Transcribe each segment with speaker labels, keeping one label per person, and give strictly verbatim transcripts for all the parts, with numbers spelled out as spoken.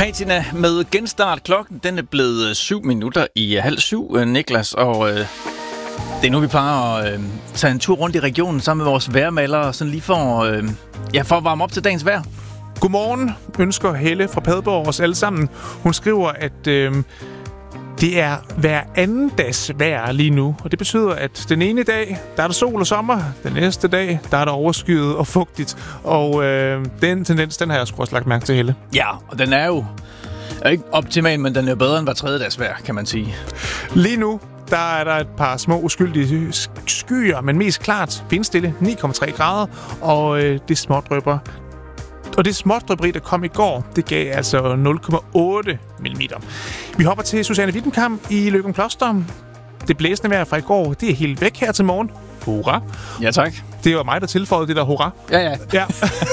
Speaker 1: Patina med genstart. Klokken den er blevet syv minutter i halv syv, Niklas, og øh, det er nu, vi plejer at øh, tage en tur rundt i regionen sammen med vores vejrmalere, sådan lige for, øh, ja, for at varme op til dagens vejr.
Speaker 2: Godmorgen, ønsker Helle fra Padborg os alle sammen. Hun skriver, at øh, det er hver anden dags vejr lige nu, og det betyder, at den ene dag, der er der sol og sommer, den næste dag, der er der overskyet og fugtigt, og øh, den tendens, den har jeg sgu også lagt mærke til, Helle.
Speaker 1: Ja, og den er jo er ikke optimal, men den er bedre end hver tredje dags vejr, kan man sige.
Speaker 2: Lige nu, der er der et par små uskyldige skyer, men mest klart vindstille, ni komma tre grader, og øh, det smådrypper. Og det smådrypperi, der kom i går, det gav altså nul komma otte millimeter. Vi hopper til Susanne Wittenkamp i Løgumkloster. Det blæsende vejr fra i går, det er helt væk her til morgen. Hurra.
Speaker 1: Ja, tak.
Speaker 2: Det var mig, der tilføjede det der hurra.
Speaker 1: Ja, ja.
Speaker 2: ja.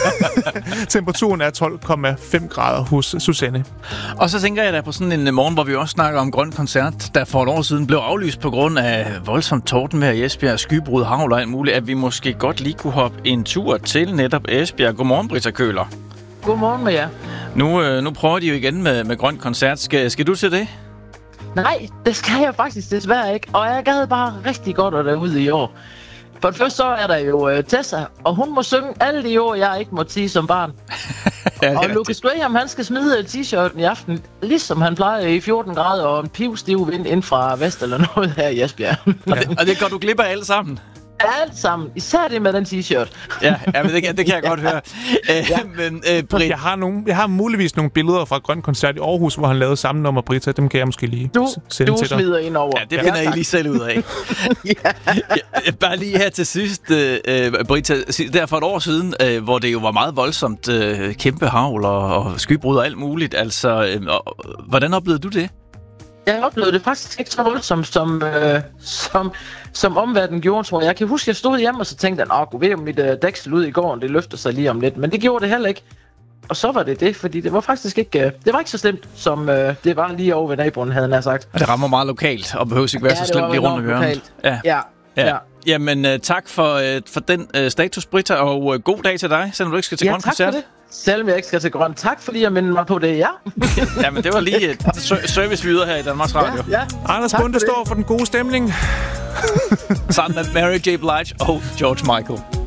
Speaker 2: Temperaturen er tolv komma fem grader hos Susanne.
Speaker 1: Og så tænker jeg da på sådan en morgen, hvor vi også snakker om Grøn Koncert, der for et år siden blev aflyst på grund af voldsomt tordenvejr i Esbjerg, skybrud, hagl og alt muligt, at vi måske godt lige kunne hoppe en tur til netop Esbjerg. Godmorgen, Britta Køhler.
Speaker 3: Godmorgen med jer.
Speaker 1: Nu, øh, nu prøver de jo igen med, med Grøn Koncert. Skal, skal du til det?
Speaker 3: Nej, det skal jeg faktisk desværre ikke. Og jeg gad bare rigtig godt at derude i år. For det første så er der jo uh, Tessa, og hun må synge alle de ord, jeg ikke må sige som barn. ja, og Lucas Graham, han skal smide t-shirten i aften, ligesom han plejer i fjorten grader og en pivstiv vind ind fra vest eller noget her i Esbjerg.
Speaker 1: og, det, og det går du glip af alle sammen?
Speaker 3: Alt sammen. Især det med den t-shirt.
Speaker 1: ja, ja men det, det kan jeg godt høre. Æ,
Speaker 2: ja.
Speaker 1: men, øh, Britt...
Speaker 2: jeg, har nogle, jeg har muligvis nogle billeder fra Grøn Koncert i Aarhus, hvor han lavede samme nummer, Britta. Dem kan jeg måske lige
Speaker 3: du,
Speaker 2: sende
Speaker 3: du
Speaker 2: til dig.
Speaker 3: Du smider ind over.
Speaker 1: Ja, det finder ja, I lige selv ud af. ja. Ja, bare lige her til sidst, øh, Britta. Der for et år siden, øh, hvor det jo var meget voldsomt, øh, kæmpe hagl og, og skybrud og alt muligt. Altså, øh, og, hvordan oplevede du det?
Speaker 3: Jeg oplevede det faktisk ikke så voldsomt, som, øh, som, som omverdenen gjorde, tror jeg. Jeg kan huske, at jeg stod hjemme, og så tænkte jeg, åh, ved om mit øh, dæksel ud i går, det løfter sig lige om lidt. Men det gjorde det heller ikke. Og så var det det, fordi det var faktisk ikke, øh, det var ikke så slemt, som øh, det var lige over ved naboen, havde han sagt.
Speaker 1: Og det rammer meget lokalt, og behøver ikke være ja, så slemt lige rundt om hjørnet.
Speaker 3: Ja, ja. ja. ja.
Speaker 1: Jamen, øh, tak for, øh, for den øh, status, Britta, og øh, god dag til dig, selvom du ikke skal til
Speaker 3: ja,
Speaker 1: Grøn Koncert.
Speaker 3: Det. Selvom jeg ikke skal til Grøn. Tak fordi jeg minder mig på det, ja.
Speaker 1: Jamen, det var lige et service vi yder her i Danmarks Radio.
Speaker 3: Ja, ja.
Speaker 2: Anders Bunde står for den gode stemning.
Speaker 1: Sammen med Mary J. Blige og George Michael.